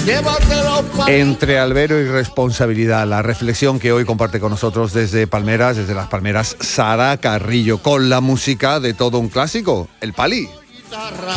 Entre albero y responsabilidad, la reflexión que hoy comparte con nosotros desde las Palmeras, Sara Carrillo, con la música de todo un clásico, el Pali.